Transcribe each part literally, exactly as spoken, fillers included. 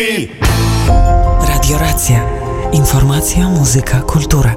Radio Racja. Informacja, muzyka, kultura.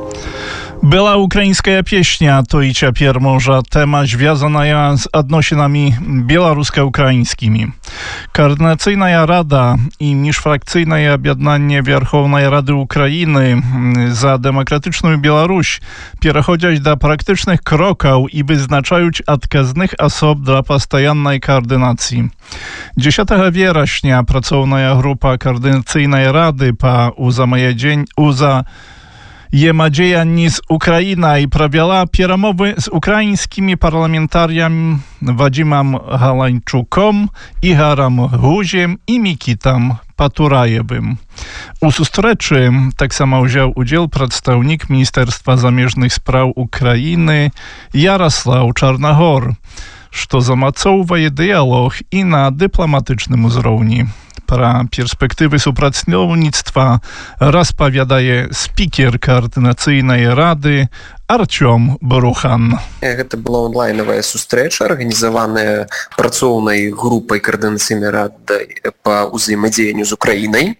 Была украинская песня, то и теперь może тема связанная с odnosinami белорусско-украинскими. Координационная рада и межфракционное объединение Верховной Рады Украины за демократичную Беларусь переходят до практичных кроков и wyznaczают отказных особ для постоянной координации. dziesiątego września pracowna grupa Koordynacyjnej Rady po uzamajedzeniu uza Jemadziejanni z Ukraina i prawiała перемовы z ukraińskimi parlamentariami Wadzimem Halańczukom, Igorem Guziem i Mikitam Paturajewym. U zustreczy tak samo wziął udział przedstawnik Ministerstwa Zamieżnych Spraw Ukrainy Jarosław Czarnogor, co zamacowuje dialog i na dyplomatycznym uzrowni. Про перспективы супрацоўніцтва распавядае спікер Координацыйнай рады Артём Барухан. Гэта была онлайновая сустрэча, арганізаваная працоўнай групай Координацыйнай рады па ўзаемадзеянню з Украінай.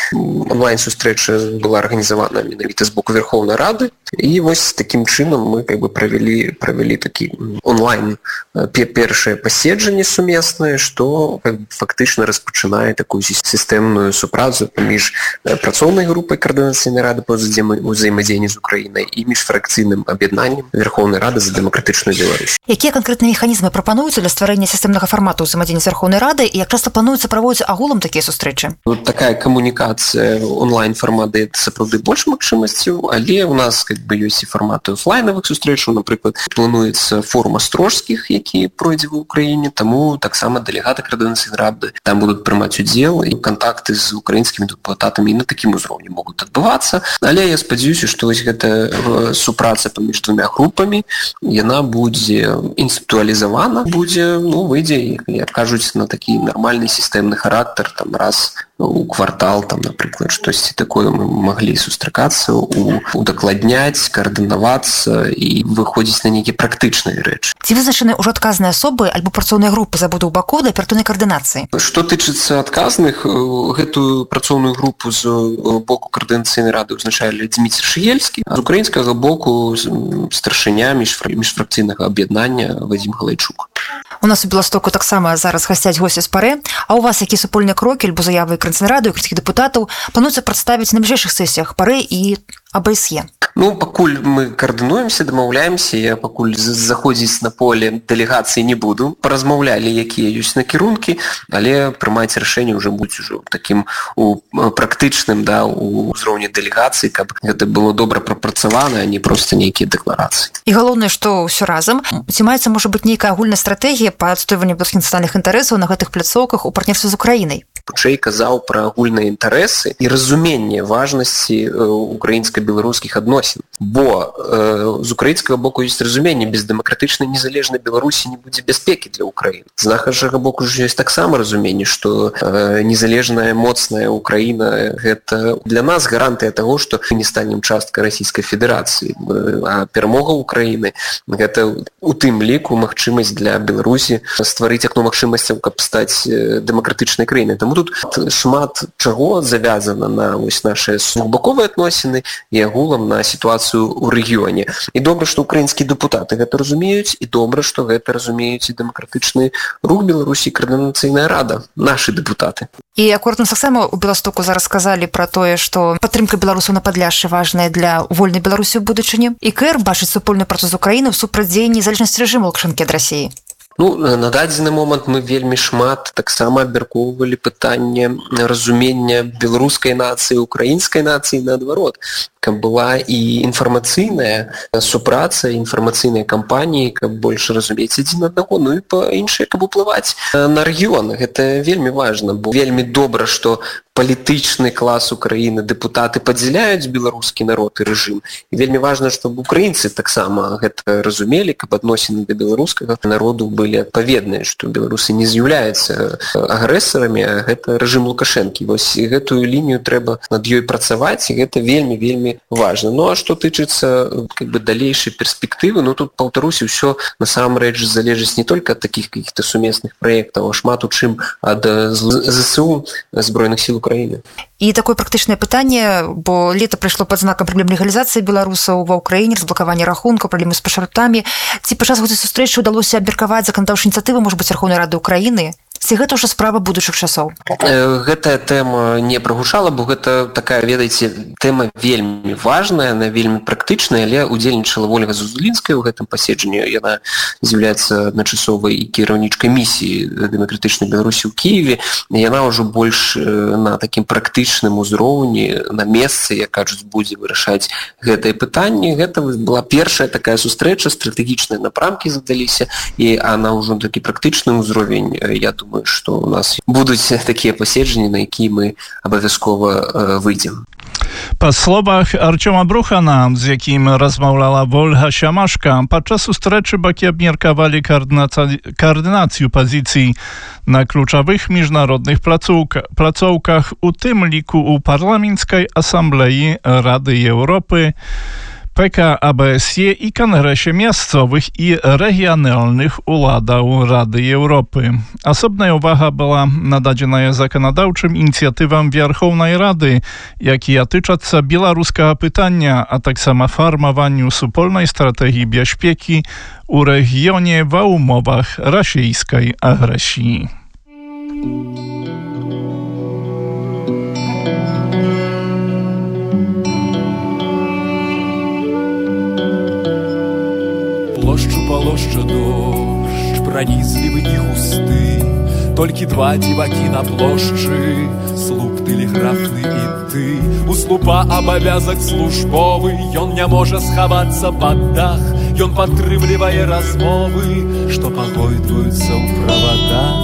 Онлайн-сустрэча была арганізавана менавіта з боку Верховнай Рады. І вось такім чынам мы как бы правялі, правялі такі онлайн першае паседжанне сумеснае, што как бы, фактычна распачынае такую сістэмную супрацу паміж працоўнай групай Координацыйнай рады па ўзаемадзеянні з Украінай і міжфракцыйным аб'яднаннем Верховнай Рады за дэмакратычную Беларусь. Якія канкрэтныя механізмы прапануюцца для стварэння сістэмнага фармату ўзаемадзеяння з Верховнай Рады і як часта плануецца праводзіць агулам такія сустрэчы? Вот такая камунікацыя онлайн-фармат дае сапраўды больш магчымасцяў, але ў нас как бы ёсць і фарматы офлайновых сустрэчаў, напрыклад, плануецца форум астрожскіх, які пройдзе ва ўкраіне, таму таксама дэлегаты Координацыйнай рады там будуць прымаць удзел, і кантакты з украінскімі дэпутатамі на такім узроўні могуць адбывацца. Але я спадзяюся, што вось гэта супраца паміж двумя групамі, яна будзе інстытуалізавана, будзе, ну, выйдзе, як кажуць, на такі нармальны сістэмны характар, там раз у квартал, там, напрыклад, штосьці такое мы маглі сустракацца, удакладняць, каардынавацца і выходзіць на нейкія практычныя рэчы. Ці вызначаны ўжо адказныя асобы альбо працоўныя групы з абодвух бакоў да аператыўнай каардынацыі? Што тычыцца адказных, гэтую працоўную групу з боку Координацыйнай рады ўзначае Дзміцер Шыельскі, а з украінскага боку старшыня міжфракцыйнага аб'яднання Вадзім Галайчук. У нас у Беластоку таксама зараз гасцяць госці з ПАРЭ, а ў вас які супольныя крокі альбо заявы Координацыйнай рады, украінскіх дэпутатаў плануецца прадставіць на бліжэйшых сесіях ПАРЭ і АБСЕ? Ну, пакуль мы координуемся, дамаўляемся, я пакуль заходзіць на поле дэлегацыі не буду. Паразмаўлялі, якія ёсць накірункі, але прымаць рашэнне ўжо будзе ўжо такім у практычным, да, у ўзроўні дэлегацыі, каб гэта было добра прапрацавана, а не проста нейкія дэкларацыі. І галоўнае, што ўсё разам, ці маецца, можа быць, нейкая агульная стратэгія па адстойванню беларускіх нацыянальных інтарэсаў на гэтых пляцоўках у партнерстве з Украінай? Хутчэй казаў пра агульныя інтарэсы і разуменне важнасці украінска-беларускіх адносін. Бо э, з украінскага боку ёсць разуменне, без дэмакратычнай незалежнай Беларусі не будзе бяспекі для Украіны. З нашага боку ж ёсць таксама разуменне, што э, незалежная, моцная Украіна гэта для нас гарантыя таго, што мы не станем часткай Расійскай Федэрацыі. А перамога Украіны гэта у тым ліку магчымасць для Беларусі стварыць акно магчымасцяў, каб стаць дэмакратычнай краінай. Таму тут шмат чаго завязана на вось нашыя двухбаковыя адносіны і агулам на сітуацыю ў рэгіёне. І добра, што украінскія дэпутаты гэта разумеюць, і добра, што гэта разумеюць і дэмакратычны рух Беларусі, Координацыйная рада, нашы дэпутаты. І акурат нас таксама у Беластоку зараз сказалі пра тое, што падтрымка беларусаў на Падляшшы важная для вольнай Беларусі ў будучыні. І КР бачыць супольную працу з Украінай у супрацьдзеянні залежнасці рэжыму Лукашэнкі ад Расіі. Ну, на дадзены момант мы вельмі шмат таксама абмяркоўвалі пытанне разумення беларускай нацыі, украінскай нацыі наадварот, каб была і інфармацыйная супраца, інфармацыйныя кампаніі, каб больш разумець адзін аднаго, ну і па іншае, каб уплываць на рэгіён. Гэта вельмі важна, бо вельмі добра, што палітычны клас Украіны, дэпутаты падзяляюць беларускі народ і рэжым. І вельмі важна, чтобы украінцы таксама гэта разумелі, каб адносіны да беларускага народу былі адпаведныя, што беларусы не з'яўляюцца агрэсарамі, а гэта рэжым Лукашэнкі. Вось гэтую лінію трэба над ёй працаваць, і гэта вельмі-вельмі важна. Ну, а што тычыцца как бы далейшай перспектывы, ну, тут, паўтаруся, ўсё насамрэч залежыць не толькі ад такіх каких-то сумесных праектаў, а шмат у чым ад ЗСУ, збройных сіл Украины. І такое практычнае пытанне, бо лета прыйшло пад знакам праблем легалізацыі беларусаў ва ўкраіне, разблакавання рахункаў, праблемы з пашпартамі. Ці падчас гэтай сустрэчы ўдалося абмеркаваць заканадаўчыя ініцыятывы, можа быць, Верховнай Рады Украіны? Ці гэта ўжо справа будучых часоў? Гэтая тэма не прагучала, бо гэта такая, ведаеце, тэма вельмі важная, она вельмі практычная, але удзельнічала Ольга Зазулінская ў гэтым паседжанні. Яна з'яўляецца адначасовай і кіраўнічкай місіі дэмакратычнай Беларусі ў Кіеве. Яна ўжо больш на такім практычным узроўні, на месцы, як кажуць, будзе вырашаць гэтае пытанне. Гэта была першая такая сустрэча, стратэгічныя напрамкі задаліся, і она ўжо такі практычны ўзровень, я думаю, што у нас будуць такія паседжанні, на якія мы абавязкова выйдзем. Па словах Арцёма Брухана, з якім размаўляла Ольга Сямашка, падчас сустрэчы бакі абмеркавалі каардынацыю пазіцый на ключавых міжнародных плацоўках, у тым ліку ў парламенцкай асамблеі Рады Еўропы, пэ ка а бэ эс е і кангрэсе мясцовых і рэгіянальных уладаў Рады Еўропы. Асобная ўвага была нададзеная заканадаўчым ініцыятывам Верховнай Рады, якія тычацца беларускага пытання, а таксама фармаванню супольнай стратэгіі бяспекі ў рэгіёне ва ўмовах расійскай агрэсіі. Плошчу полошча дождь, пронизливый и густы, толькі два дзівакі на плошчы, слуп тэлеграфны і ты. У слупа абавязак службовы, ён не можа схавацца пад дах, ён падтрымлівае размовы, што пагойдваюцца ў правадах.